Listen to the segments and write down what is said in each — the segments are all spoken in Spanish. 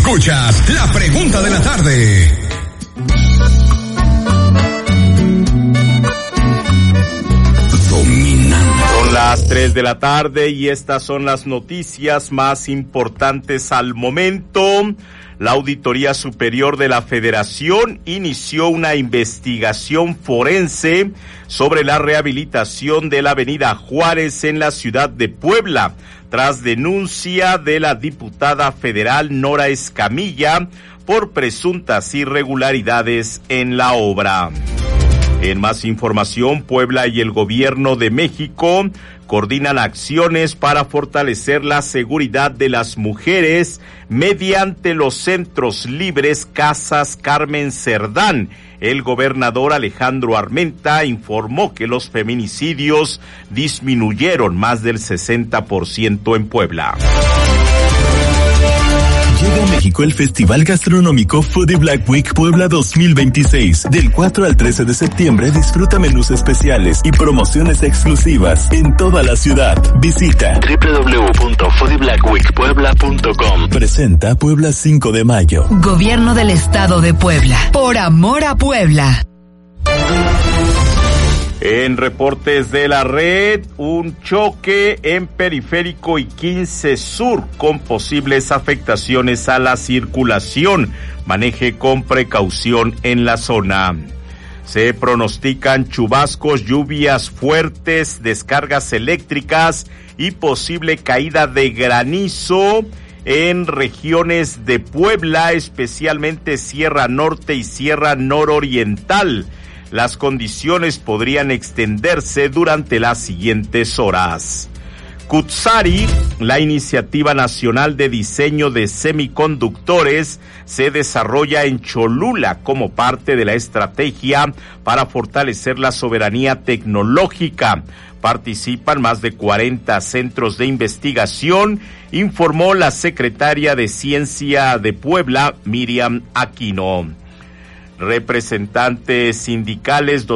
Escuchas la pregunta de la tarde. Son las 3 de la tarde y estas son las noticias más importantes al momento. La Auditoría Superior de la Federación inició una investigación forense sobre la rehabilitación de la Avenida Juárez en la ciudad de Puebla, tras denuncia de la diputada federal Nora Escamilla por presuntas irregularidades en la obra. En más información, Puebla y el Gobierno de México coordinan acciones para fortalecer la seguridad de las mujeres mediante los centros libres Casas Carmen Cerdán. El gobernador Alejandro Armenta informó que los feminicidios disminuyeron más del 60% en Puebla. Llega a México el Festival Gastronómico Foodie Black Week Puebla 2026. Del 4 al 13 de septiembre disfruta menús especiales y promociones exclusivas en toda la ciudad. Visita www.foodieblackweekpuebla.com. Presenta Puebla 5 de mayo. Gobierno del Estado de Puebla. Por amor a Puebla. En reportes de la red, un choque en Periférico y 15 Sur con posibles afectaciones a la circulación. Maneje con precaución en la zona. Se pronostican chubascos, lluvias fuertes, descargas eléctricas y posible caída de granizo en regiones de Puebla, especialmente Sierra Norte y Sierra Nororiental. Las condiciones podrían extenderse durante las siguientes horas. Cutzari, la iniciativa nacional de diseño de semiconductores, se desarrolla en Cholula como parte de la estrategia para fortalecer la soberanía tecnológica. Participan más de 40 centros de investigación, informó la secretaria de Ciencia de Puebla, Miriam Aquino. Representantes sindicales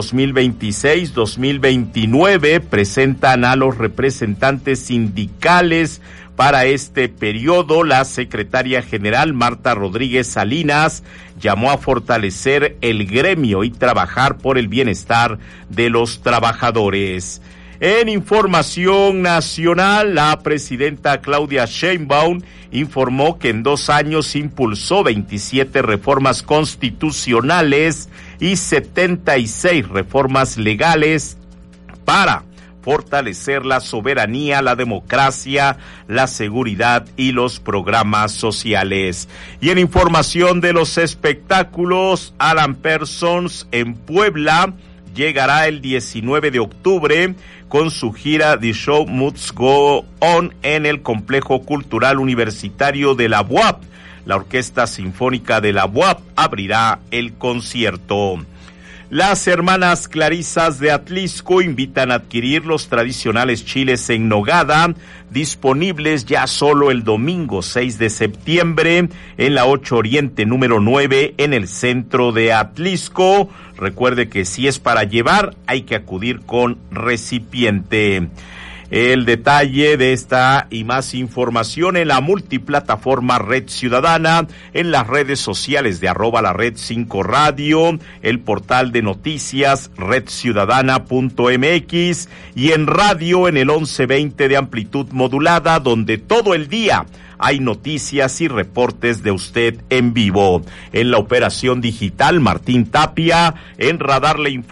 2026-2029 presentan a los representantes sindicales para este periodo. La secretaria general Marta Rodríguez Salinas llamó a fortalecer el gremio y trabajar por el bienestar de los trabajadores. En información nacional, la presidenta Claudia Sheinbaum informó que en 2 años impulsó 27 reformas constitucionales y 76 reformas legales para fortalecer la soberanía, la democracia, la seguridad y los programas sociales. Y en información de los espectáculos, Alan Parsons en Puebla llegará el 19 de octubre con su gira The Show Must Go On en el Complejo Cultural Universitario de la UAP. La Orquesta Sinfónica de la UAP abrirá el concierto. Las hermanas Clarisas de Atlisco invitan a adquirir los tradicionales chiles en nogada, disponibles ya solo el domingo 6 de septiembre en la 8 Oriente número 9 en el centro de Atlisco. Recuerde que si es para llevar, hay que acudir con recipiente. El detalle de esta y más información en la multiplataforma Red Ciudadana, en las redes sociales de @lared5radio, el portal de noticias redciudadana.mx y en radio en el 1120 de amplitud modulada, donde todo el día hay noticias y reportes de usted en vivo. En la operación digital, Martín Tapia, en Radar le informa.